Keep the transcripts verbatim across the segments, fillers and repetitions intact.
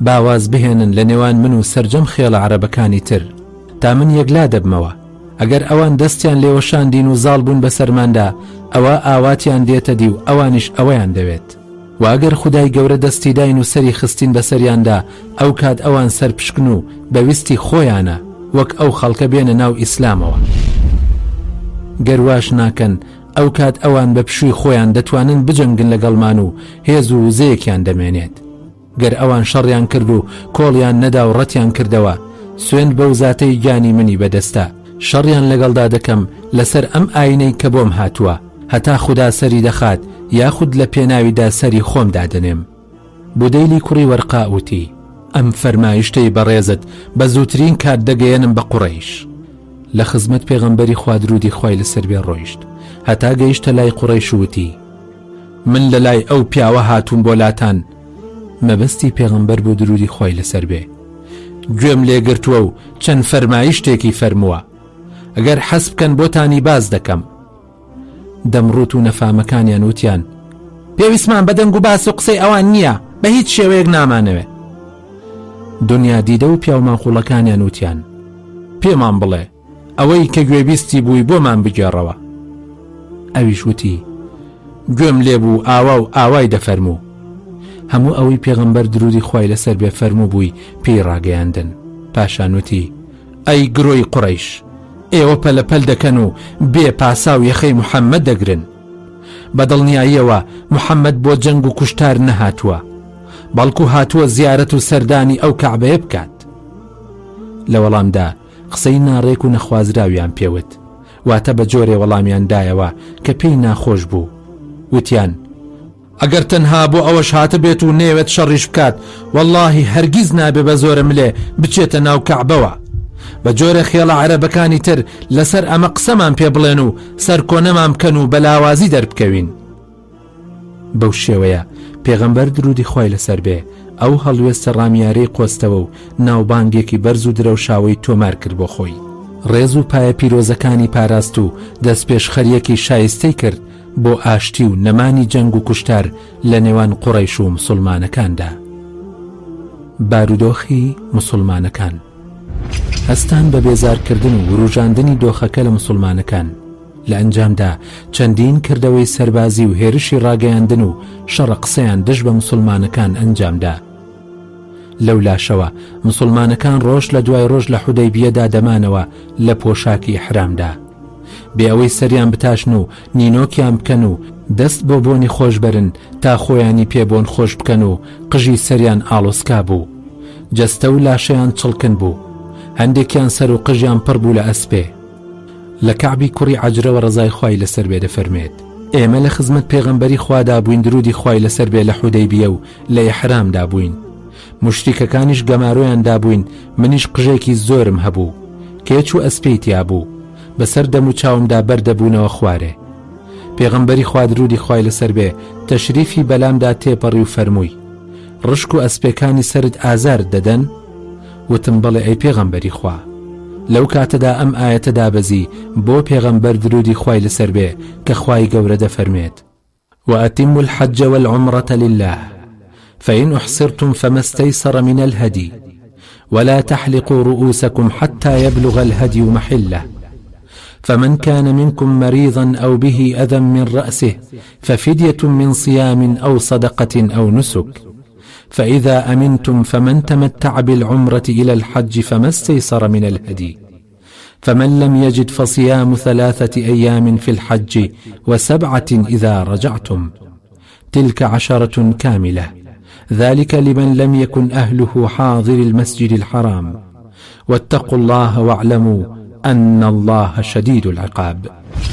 باواز بهێنن لە نێوان من و سەرجەم خێڵە عەرەبەکانی تر تا من یەکلا دەبمەوە. ئەگەر ئەوان دەستیان لێوەشاندین و زاڵ بوون بەسەرماندا ئەوە ئاواتیان دێتە دی و ئەوانیش ئەوەیان دەوێت. و ئەگەر خودای گەورە دەستی داین و سەری خستین بەسەریاندا ئەو کات ئەوان سەرپشکن و بەویستی خۆیانە وەک ئەو خەڵکە بێنە ناو ئیسلامەوە. گەرواش ناکەن ئەو کات ئەوان بە پشووی خۆیان دەتوانن بجەنگن لەگەڵمان و هێز و وزەیەکیان دەمێنێت. گەر ئەوان شەڕیان کرد و کۆڵیان نەدا و ڕەتیان کردەوە سوێند بەو زاتەی گیانی منی بەدەستە شەڕیان لەگەڵدا دەکەم لەسەر ئەم ئاینەی کە بۆم هاتووە هەتا خوددا سەری دەخات یاخود لە پێناویدا سەری خۆم دادنێم. بودەیلی کوڕی وەرقا وتی ئەم فەرمایشتەی بەڕێزت بە زووترین کات دەگەیەنم بە قوڕەیش. لە خزمەت پێغەمبەری خوا درودی خوای لەسەر بێ ڕۆیشت هەتا گەیشتە لای قوڕەیش وتی من لە لای ئەو پیاوە هاتووم بۆ لاتان. مەبەستی پێغەمبەر بۆ درودی خوای لەسەر بێ گوێم لێگرتووە و چەند فەرمایشتێکی فەرمووە ئەگەر حەز بکەن بۆتانی باز دەکەم. دەمڕوت و نەفامەکانیان وتیان پێویستمان بە دەنگ و باس و قسەی ئەوان نییە بە هیچ شێوەیەک نامانەوێ. دنیا دیدە و پیاومانخوڵەکانیان وتیان پێمان بڵێ ئەوەی کە گوێبیستی بووی بۆمان بگێڕەوە. ئەویش وتی گوێم لێبوو ئاوا و ئاوای دەفەرموو. هەموو ئەوەی پێغەمبەر درودی خوای لەسەر بێ فەرموو بووی پێی ڕاگەیاندن. پاشان وتی ئەی گرۆی قوڕەیش ئێوە پەلەپەل دەکەن و بێ پاسا و یەخەی موحەممەد دەگرن. بەدڵنیاییەوە موحەممەد بۆ جەنگ و کوشتار نەهاتووە بەڵکو هاتووە زیارەت و سەردانی ئەو کەعبەیە بکات. لە وەڵامدا قسەی ناڕێک و نەخوازراویان پێوت واتە بە جۆرێ وەڵامیان دایەوە کە پێی ناخۆش بوو. وتیان ئەگەر تەنها بۆ ئەوەش هاتە بێت و نێوێت شەڕیش بکات وەڵڵاهی هەرگیز نابێ بە زۆرم لێ بچێتە ناو کەعبەوە. بە جۆرە خێڵە عەرەبەکانی تر لەسەر ئەمە قسەمان پێ بڵێن و سەر کۆنەمان بکەن و بەلاوازی دەربکەوین. بەو شێوەیە پێغەمبەر درودی خوای لەسەر بێ ئەو هەڵوێستە ڕامیارەی قۆستەوە و ناوبانگێکی بەرز و درەوشاوی تۆمار کرد بۆ خۆی. ڕێز و پایە پیرۆزەکانی پاراست و دەست پێشخەریەکی شایستەی کرد بۆ ئاشتی و نەمانی جەنگ و کوشتار لە نێوان قوڕەیش و مسلمانەکاندا. بارودۆخی مسلمانەکان هەستان بە بێزارکردن و وروژاندنی دۆخەکە لە مسلمانەکان. لە ئەنجامدا چەندین کردەوەی سەربازی و هێرشی ڕاگەیاندن و شەڕە قسەیان دژ بە مسلمانەکان ئەنجامدا. لەو لاشەوە مسلمانەکان ڕۆژ لە دوای ڕۆژ لە حودەیبیەدا دەمانەوە لە پۆشاکی ئیحرامدا بێ ئەوەی سەریان بتاشن و نینۆکیان بکەن و دەست بۆ بۆنی خۆش بەرن تا خۆیانی پێبۆن خۆش بکەن و قژی سەریان ئاڵۆسکا بوو. جەستە و لاشەیان چڵکن بوو. هەندێکیان سەر و قژیان پڕ بوو لە ئەسپێ. لە کەعبی کوڕی عەجرەوە ڕەزای خوای لەسەر بێ دەفەرمێت ئێمە لە خزمەت پێغەمبەری خوادا بووین درودی خوای لەسەر بێ لە حودەیبیە و لە ئیحرامدا بووین. مشریکەکانیش گەمارۆیاندا بووین منیش قژێکی زۆرم هەبوو کێچ و ئەسپەی تیا بوو بەسەر دەم و چاومدا بەردەبوونەوە خوارێ. پێغەمبەری خوا درودی خوای لەسەر بێ تەشریفی بەلامدا تێپەڕی و فەرمووی ڕشک و ئەسپەکانی سرت ئازار دەدەن؟ وتم بەڵێ ئەی پێغەمبەری خوا. لەو کاتەدا ئەم ئایەتە دابەزی بۆ پێغەمبەر درودی خوای لەسەر بێ کە خوای گەورە دەفەرمێت وأتموا الحج والعمرة لله فإن أحصرتم فما استيسر من الهدي ولا تحلقوا رؤوسكم حتى يبلغ الهدي محله فمن كان منكم مريضا أو به أذى من رأسه ففدية من صيام أو صدقة أو نسك فإذا أمنتم فمن تمتع بالعمرة إلى الحج فما استيسر من الهدي فمن لم يجد فصيام ثلاثة أيام في الحج وسبعة إذا رجعتم تلك عشرة كاملة ذلك لمن لم يكن أهله حاضر المسجد الحرام واتقوا الله واعلموا أن الله شديد العقاب.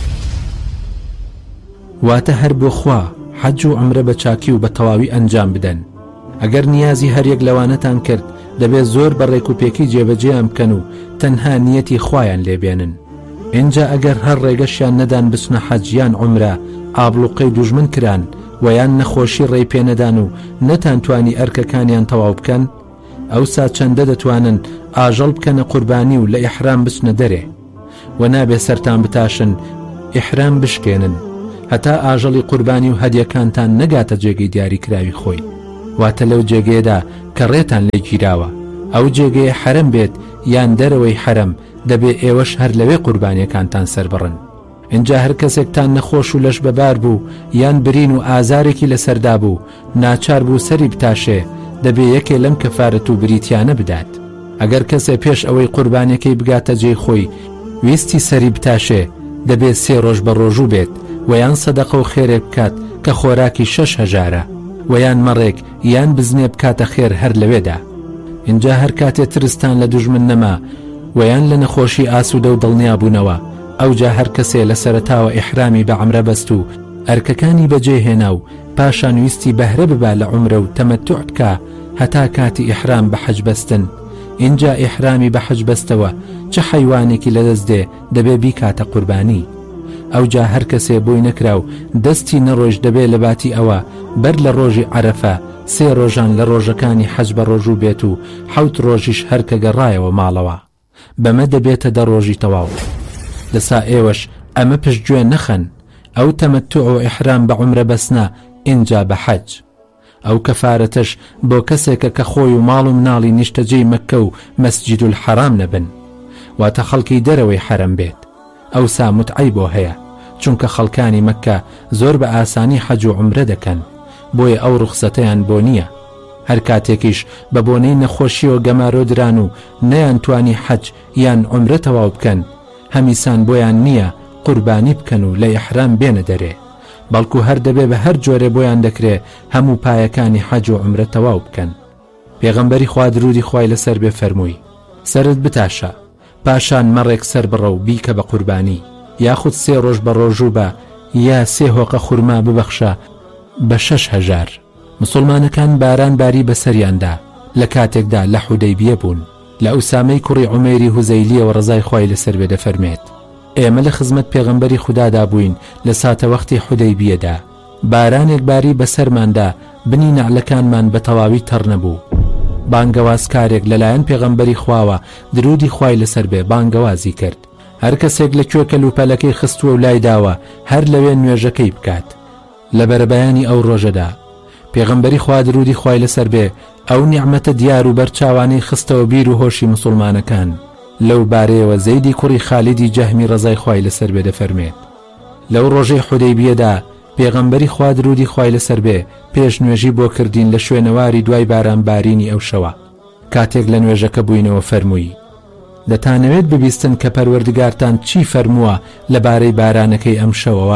واتهر بخوا حج عمر بچاكي وبتواوي أنجام بدن ئەگەر نیازی هەریەک لەوانەتان کرد دەبێت زۆر بەڕێک و پێکی جێبەجێیان بکەن و تەنها نیەتی خۆیان لێبێنن. اینجا ئەگەر هەر ڕێگەشیان نەدان بچنە حەجیان عومرە ئابڵوقەی دوژمن کران و یان نەخۆشی ڕێی پێنەدان و نەتانتوانی ئەرکەکانیان تەواو بکەن ئەوسا چەندە دەتوانن ئاژەڵ بکەنە قوربانی و لە ئیحرام بچنە دەرێ و نابێ سەرتان بتاشن ئیحرام بشکێنن هەتا ئاژەڵی قوربانی و هەدیەکانتان نەگاتە جێگەی دیاریکراوی خۆی. واتە لەو جێگەیەدا کە ڕێتان لێ گیراوە ئەو جێگەیە حەرەم بێت یان دەرەوەی حەرەم دەبێ ئێوەش هەر لەوێ قوربانیەکانتان سەربڕن. اینجا هەر کەسێکتان نەخۆش و لەش بەبار بوو یان برین و ئازارێکی لەسەردا بوو ناچار بوو سەری بتاشێ دەبێ یەکێ لەم کەفارەت و بریتیانە بدات. ئەگەر کەسێ پێش ئەوەی قوربانیەکەی بگاتە جێی خۆی ویستی سەری بتاشێ دەبێت سێ ڕۆژ بە ڕۆژوو بێت و یان سەدەقە و خێرێک بکات کە خۆراکی شەش هەژارە و یان مەڕێک یان بزنێ بکاتە خێر هەر لەوێدا. اینجا هەر کاتێ ترستان لە دوژمن نەما و یان لە نەخۆشی ئاسوودە و دڵنیا بوونەوە ئەوجا هەر کەسێ لە سەرەتاوە ئیحرامی بە عومرە بەست و ئەرکەکانی بەجێهێنا و پاشان ویستی بەهرە ببا لە عومرە و تەمەتوع بکا هەتا کاتی ئیحرام بە حەج بەستن. اینجا ئیحرامی بە حەج بەستەوە چه حەیوانێکی لەدەست دێ دەبێ بیکاتە قوربانی. ئەوجا هەر کەسێ بۆی نەکرا و دەستی نەڕۆژ دەبێ لە باتی ئەوە بەر لە ڕۆژی عەرەفە سێ ڕۆژان لە ڕۆژەکانی حەج بە ڕۆژوو بێت و حەوت ڕۆژیش هەرکە گەڕایەوە ماڵەوە بەمە دەبێتە دە ڕۆژی تەواو. لەسا ئێوەش ئەمە پشتگوێ نەخەن ئەو تەمەتوع و ئیحرام بە عومرە بەسنە اینجا بە حەج. ئەو کەفارەتەش بۆ کەسێکە کە خۆی و ماڵ و مناڵی نیشتەجێی مەککە و مەسجید الحەرام نەبن واتە خەڵکی دەرەوەی حەرەم بێت ئەوسا متعەی بۆ هەیە چونکە خەڵکانی مەککە زۆر بە ئاسانی حەج و عومرە دەکەن بۆیە ئەو ڕوخسەتەیان بۆ نییە. هەر کاتێکیش بە بۆنەی نەخۆشیەوە گەمارۆ دران و نەیان توانی حەج یان عومرە تەواو بکەن هەمیسان بۆیان نییە قوربانی بکەن و لە ئیحرام بێنە دەرێ بەڵکو هەر دەبێ بە هەر جۆرێ بۆیان دەکرێ هەموو پایەکانی حەج و عومرە تەواو بکەن. پێغەمبەری خوا درودی خوای لەسەر بێ فەرمووی سەرت بتاشە پاشان مەڕێک سەر بڕە و بیکە بە قوربانی یاخود سێ ڕۆژ بە ڕۆژوو بە یا سێ هۆقە خورما ببەخشە بە شەش هەژار. مسلمانەکان باران باری بەسەریاندا لە کاتێکدا لە حودەیبیە بوون. لە ئوسامەی کوڕی عومەیری هوزەیلیەوە ڕزای خوای لەسەر بێ دەفەرمێت ئێمە لە خزمەت پێغەمبەری خودادا بووین لە ساتە وەختی حودەیبیەدا بارانێک باری بەسەرماندا بنی نەعلەکانمان بە تەواوی تەڕ نەبوو. بانگەوازکارێک لەلایەن پێغەمبەری خواوە درودی خوای لەسەر بێ بانگەوازی کرد هەر کەسێک لەکوێ کەلوپەلەکەی خستووە و لای داوە هەر لەوێ نوێژەکەی بکات. لە بەرەبەیانی ئەو ڕۆژەدا پێغەمبەری خوا درودی خوای لەسەر بێ ئەو نیعمەتە دیار و بەرچاوانەی خستەوە بیر و هۆشی مسلمانەکان. لەو بارەیەوە زەیدی کوڕی خالیدی جەهمی ڕزای خوای لەسەر بێ دەفەرمێت لەو ڕۆژەی حودەیبیەدا پێغەمبەری خوا درودی خوای لەسەر بێ پێش نوێژی بۆ کردین لە شوێنەواری دوای باران بارینی ئەو شەوە. کاتێک لە نوێژەکە بووینەوە فەرمووی دەتانەوێت ببیستن کە پەروەردگارتان چی فەرمووە لەبارەی بارانەکەی ئەم شەوەوە؟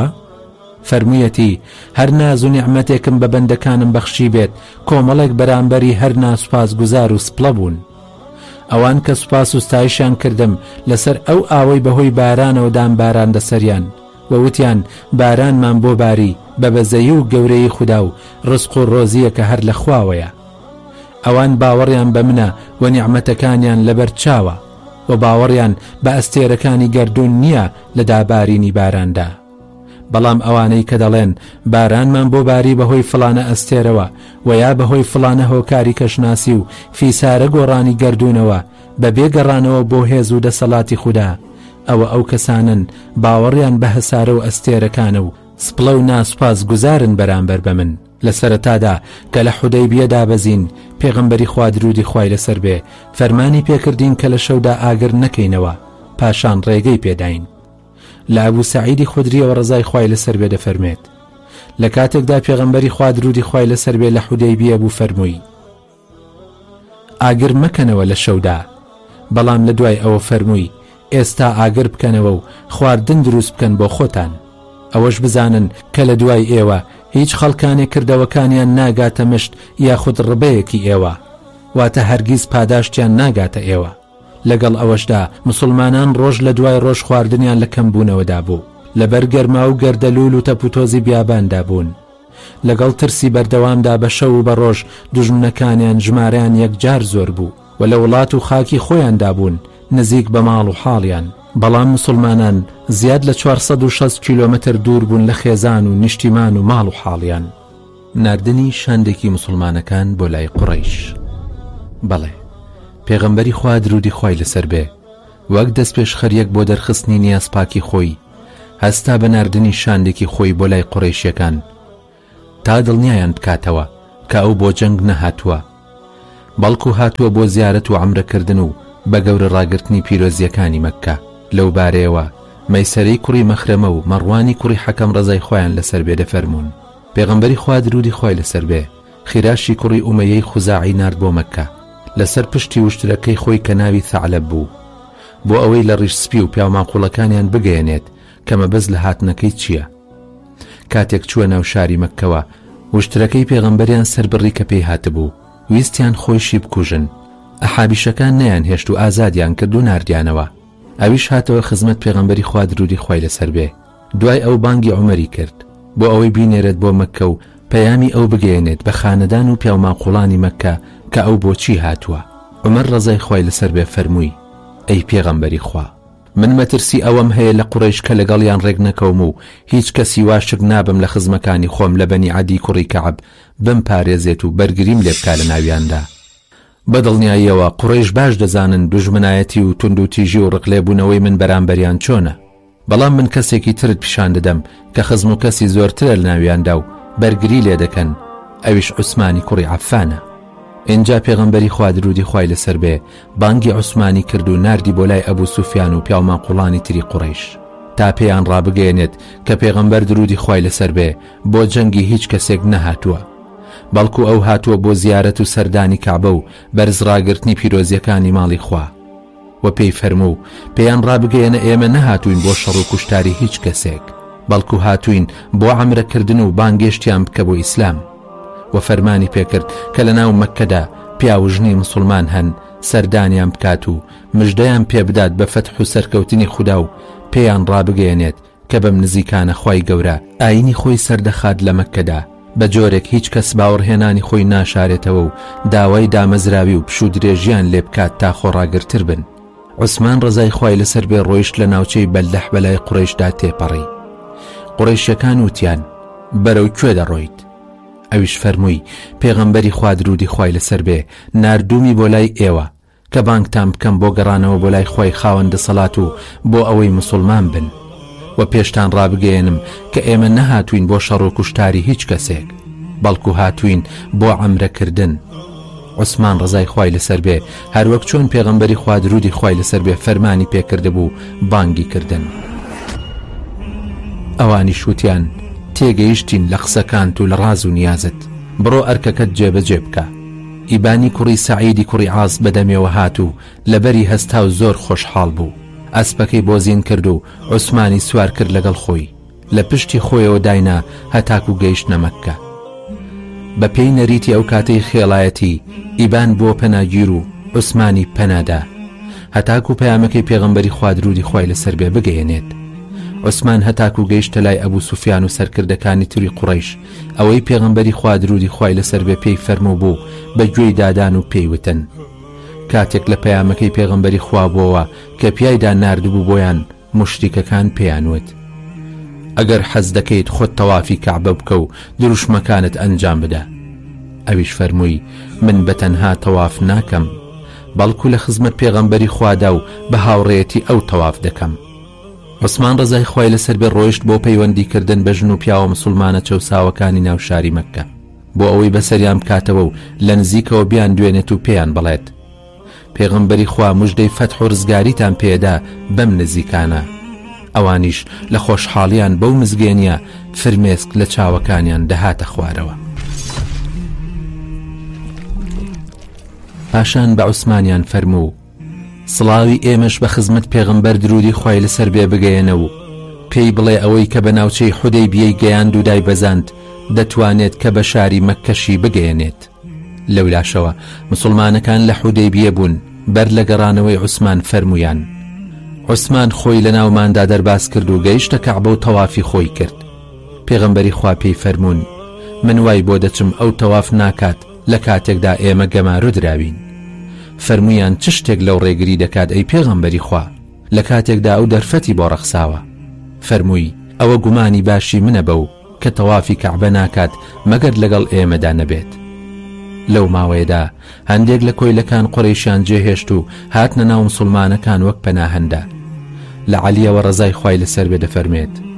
فەرموویەتی هەر ناز و نیعمەتێکم بە بەندەکانم بەخشی بێت کۆمەڵێک بەرامبەری هەر ناسوپاس گوزار و سپڵە بوون. ئەوان کە سوپاس و ستایشیان کردم لەسەر ئەو ئاوەی بەهۆی بارانەوەدان باران دەسەریان وەوتیان بارانمان بۆ باری بە بەزەیی و گەورەی خوددا و ڕزق و ڕۆزیە کە هەر لە خواوەیە. ئەوان باوەڕیان بە منە و نیعمەتەکانیان لەبەر چاوە و باوەڕیان بە ئەستێرەکانی گەردوون نییە لە دابارینی باراندا. بەڵام ئەوانەی کە دەڵێن بارانمان بۆ باری بەهۆی فلانە ئەستێرەوە و یا بەهۆی فلانە هۆکاری کەشناسی و فیسارە گۆڕانی گەردوونەوە بە بێگەڕانەوە بۆ هێز و دەسەڵاتی خوددا ئەوە ئەو کەسانن باوەڕیان بە هەسارە و ئەستێرەکانە و سپڵە و ناسوپاس گوزارن بەرامبەر بە من. لە سەرەتادا کە لە حودەیبیەدا بەزین پێغەمبەری خوا درودی خوای لەسەر بێ فەرمانی پێکردین کە لە شەودا ئاگر نەکەینەوە پاشان ڕێگەی پێداین. لە ئەبوو سەعیدی خودریەوە ڕزای خوای لەسەر بێ دەفەرمێت لە کاتێکدا پێغەمبەری خوا درودی خوای لەسەر بێ لە حودەیبیە بوو فەرمووی ئاگر مەکەنەوە لە شەودا بەڵام لە دوای ئەوە فەرمووی ئێستا ئاگر بکەنەوە و خواردن دروست بکەن بۆ خۆتان. ئەوەش بزانن کە لە دوای ئێوە هیچ خەڵکانێک کردەوەکانیان ناگاتە مشت یاخود ڕبەیەکی ئێوە واتە هەرگیز پاداشتیان ناگاتە ئێوە. لەگەڵ ئەوەشدا مسلمانان ڕۆژ لە دوای ڕۆژ خواردنیان لە کەمبوونەوەدا بوو لەبەر گەرما و گەردەلوول و تەپوتۆزی بیاباندا بوون. لەگەڵ ترسی بەردەوامدا بە شەو و بە ڕۆژ دوژمنەکانیان ژمارەیان یەکجار زۆر بوو و لە وڵات و خاکی خۆیاندا بوون نزیک بە ماڵ و حاڵیان. بەڵام مسلمانان زیاد لە چوارسەد و شەست کیلۆمەتر دوور بوون لە خێزان و نیشتیمان و ماڵ و حاڵیان. ناردنی شاندێکی مسلمانەکان بۆ لای قوڕەیش. بەڵێ پێغەمبەری خوا درودی خوای لەسەر بێ وەک دەست پێش خەریەک بۆ دەرخستنی نیاز پاکی خۆی هەستا بە ناردنی شاندێکی خۆی بۆ لای قوڕەیشیەکان تا دڵنیایان بکاتەوە کە ئەو بۆ جەنگ نەهاتووە، بەڵکو هاتووە بۆ زیارەت و عەمرەکردن و بە گەورە ڕاگررتنی پیرۆزیەکانی مەککە. لەو بارەیەوە مەیسەرەی کوڕی مەخرەمە و مەڕوانی کوڕی حەکەم ڕەزای خۆیان لەسەر بێ دەفەرمونون: پێغەمبەری خوا درودی خۆی لەسەر بێ خیراشی کوڕی ئومەیەی خوزاعی نارد بۆ مەککە لەسەر پشتی وشترەکەی خۆی کە ناوی ثەعلەب بوو، بۆ ئەوەی لە ڕیش سپی و پیامانقوڵەکانیان بگەێنێت کە مەبەست لە هاتنەکەی چییە. کاتێک چووە ناو شاری مەککەوە، وشترەکەی پێغەمبەریان سەربڕی کە پێی هاتبوو، ویستیان خۆیشی بکوژن. ئەحابیشەکان نەیان هێشت و ئازادیان کرد و ناردیانەوە. ئەویش هاتەوە خزمەت پێغەمبەری خوا درودی خۆی لەسەر بێ. دوای ئەو بانگی عومەری کرد بۆ ئەوەی بینێرێت بۆ مەککە و پەیامی ئەو بگەێنێت بە خانەدان و پیامانقوڵانی مەککە کە ئەو بۆچی هاتووە. عومەر ڕەزای خۆی لەسەر بێ فەرمووی: ئەی پێغەمبەری خوا، من مەترسی ئەوەم هەیە لە قوڕیش کە لەگەڵیان ڕێک نەکەوم و هیچ کەسی واشک نابم لە خزمەکانی خۆم لە بەنی عەدی کوڕی کەعب بم پارێزێت و بەرگریم لێ بکا لە ناویاندا. بەدڵنیاییەوە قوڕیش باش دەزانن دوژمنایەتی و تونند و تیژی و ڕقلێبوونەوەی من بەرامبەریان چۆنە، بەڵام من کەسێکی ترت پیشان دەدەم کە خزم و کەسی زۆرترە لە ناویاندا و بەرگری لێ دەکەن، ئەویش عوسمانی کوڕی عەفانە. اینجا پێغەمبەری خوا درودی خوای لەسەر بێ بانگی عوسمانی کرد و ناردی بۆ لای ئەبوو سوفیان و پیامانقوڵانی تری قوڕیش تا پێیان ڕابگەێنێت کە پێغەمبەر درودی خوای لەسەر بێ بۆ جەنگی هیچ کەسێک نەهاتووە، بەڵکو ئەو هاتووە بۆ زیارەت و سەردانی کەعبە و بەرزڕاگرتنی پیرۆزیەکانی ماڵی خوا. و پێی فەرموو پێیان ڕابگەێنە ئێمە نەهاتوین بۆ شەڕ و کوشتاری هیچ کەسێک، بەڵکو هاتوین بۆ عەمرەکردن و بانگێشتیان بکە بۆ ئیسلام. و فەرمانی پێکرد کە لە ناو مەککەدا پیاوژنی مسلمان هەن سەردانیان بکات و مژدەیان پێ بدات بە فەتح و سەرکەوتنی خودا و پێیان ڕابگەێنێت کە بەم نزیکانە خوای گەورە ئاینی خۆی سەردەخات لە مەککەدا بە جۆرێک هیچ کەس باوەڕهێنانی خۆی ناشارێتەوە و داوای دامەزراوی و پشوو درێژیان لێ بکات تا خۆڕاگرتر بن. عوسمان ڕەزای خوای لەسەر بێ ڕۆیشت لە ناوچەی بەلدەح بەلای قوڕیشدا تێپەڕی. قوڕیشیەکان وتیان: بەرەو کوێ دەڕۆیت؟ ئەویش فەرمووی: پێغەمبەری خوا درودی خوای لەسەر بێ ناردوومی بۆ لای ئێوە کە بانگتان بکەم بۆ گەڕانەوە بۆ لای خوای خاوەندە سەڵات و بۆ ئەوەی مسلمان بن، و پێشتان ڕابگەێنم کە ئێمە نەهاتوین بۆ شەڕ و کوشتاری هیچ کەسێک، بەڵکو هاتوین بۆ عەمرەکردن. عوسمان ڕەزای خوای لەسەر بێ هەروەک چۆن پێغەمبەری خوا درودی خوای لەسەر بێ فەرمانی پێکردبوو بانگی کردن. ئەوانی شوتیان: تێگەیشتین لە قسەکانت و لە ڕاز و نیازت، بڕۆ ئەرکەکەت جێبەجێ بکە. ئیبانی کوڕی سەعیدی کوڕی عاز بەدەمێوە هات و لەبەری هەستا و زۆر خۆشحاڵ بوو. ئەسپەکەی بۆزین کرد و عوسمانی سوار کرد لەگەڵ خۆی، لە پشتی خۆیەوە داینا هەتاکو گەیشتنە مەککە. بە پێی نەریتی ئەو کاتەی خێڵایەتی ئیبان بۆ پەناگیر و عوسمانی پەنادا هەتاکو پەیامەکەی پێغەمبەری خوا درودی خوای لەسەر بێ بگەێنێت. عوسمان هەتاکو گەیشتە لای ئەبوو سوفیان و سەرکردەکانی تری قوڕیش ئەوەی پێغەمبەری خوا درودی خوای لەسەر بێ پێی فەرموو بوو بە گوێی دادان و پێیوتن. کاتێک لە پەیامەکەی پێغەمبەری خوا بووەوە کە پیایدا ناردبوو بۆیان، مشتریکەکان پێیانوت: ئەگەر حەز دەکەیت خۆت تەوافی کەعبە بکە و دروشمەکانت ئەنجام بدە. ئەویش فەرمووی: من بەتەنها تەواف ناکەم، بەڵکو لە خزمەت پێغەمبەری خوادا و بە هاوڕێیەتی ئەو تەواف دەکەم. عوسمان ڕەزای خوای لەسەر بێ ڕۆیشت بۆ پەیوەندیکردن بە ژن و پیاوە مسلمانە چەوساوەکانی ناو شاری مەککە بۆ ئەوەی بەسەریان بکاتەوە و لە نزیکەوە بیان دوێنێت و پێیان بڵێت: پێغەمبەری خوا موژدەی فەتح و ڕزگاریتان پێدا بەم نزیکانە. ئەوانیش لە خۆشحاڵیان بەو مزگەێنیە فرمێسک لە چاوەکانیان دەهاتە خوارەوە. پاشان بە عوسمانیان فەرموو: سڵاوی ئێمەش بە خزمەت پێغەمبەر درودی خوای لەسەر بێ بگەێنە و پێی بڵێ ئەوەی کە بە ناوچەی حودەیبیەی گەیاند و دای بەزاند دەتوانێت کە بە شاری مەککەشی بگەێنێت. لەولاشەوە مسلمانەکان لە حودەیبیە بوون بەر لە گەڕانەوەی عوسمان فەرمویان. عوسمان خۆی لە ناوماندا دەرباز کرد و گەیشتە کەعبە و تەوافی خۆی کرد. پێغەمبەری خوا پێی فەرموون: من وای بۆ دەچم ئەو تەواف ناکات لە کاتێکدا ئێمە گەمارۆ دراوین. فەرمویان: چ شتێک لەو ڕێگری دەکات ئەی پێغەمبەری خوا لە کاتێکدا ئەو دەرفەتی بۆ ڕەخساوە؟ فەرمووی: ئەوە گومانی باشی منە بەو کە تەوافی کەعبە ناکات مەگەر لەگەڵ ئێمەدا نەبێت. لەو ماوەیەدا هەندێک لە کۆیلەکان قوڕیشیان جێهێشت و هاتنە ناو مسلمانەکان وەک پەناهەندە. لە عەلیەوە ڕەزای خوای لەسەر بێ دەفەرمێت: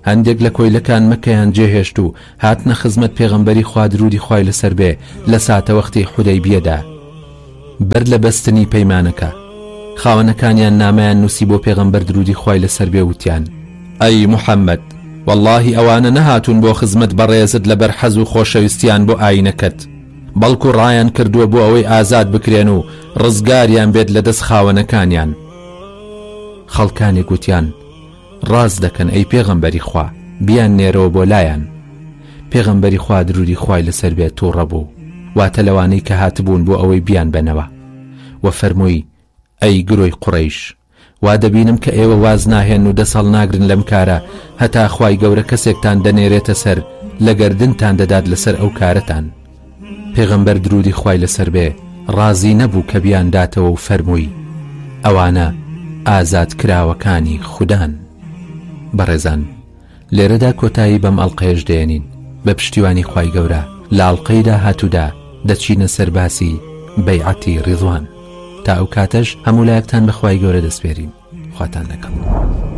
هەندێک لە کۆیلەکان مەکەیان جێهێشت و هاتنە خزمەت پێغەمبەری خوا درودی خوای لەسەر بێ لە ساتە وەختی حودەیبیەدا. بەر لە بەستنی پەیمانەکە خاوەنەکانیان نامەیان نووسی بۆ پێغەمبەر درودی خوای لەسەر بێ وتیان: ئەی موحەممەد، واللهی ئەوانە نەهاتون بۆ خزمەت بەڕێزت لەبەر حەز و خۆشەویستیان بۆ ئاینەکەت، بەڵکو ڕایان کردووە بۆ ئەوەی ئازاد بکرێن و ڕزگاریان بێت لە دەست خاوەنەکانیان. خەڵکانی گوتیان: ڕاست دەکەن ئەی پێغەمبەری خوا، بیان نێرەوە بۆ لایەن. پێغەمبەری خوا درودی خوای لەسەر بێت تووڕە بوو، واتە لەوانەی کە هاتبوون بۆ ئەوەی بیان بنەوە، و فەرمووی: ئەی گرۆی قوڕەیش، وا دەبینم کە ئێوە واز ناهێن و دەسەڵ ناگرن لەم کارە هەتا خوای گەورە کەسێکتان دەنێرێتە سەر لە گەردنتان دەدات لەسەر ئەو کارەتان. پێغەمبەر درودی خوای لەسەر بێ ڕازی نەبوو کە بیان داتەوە و فەرمووی: ئەوانە ئازاد کراوەکانی خوددان. بەڕێزان، لێرەدا کۆتایی بەم ئەڵقەیەش دێنین. بە پشتیوانی خوای گەورە لە ئەڵقەیدا هاتوودا دەچینە سەرباسی بەیعەتی ڕیضوان. تا ئەو کاتەش هەموو لایەکتان بە خوای گەورە دەسپێرین. خواتان لەگەڵ.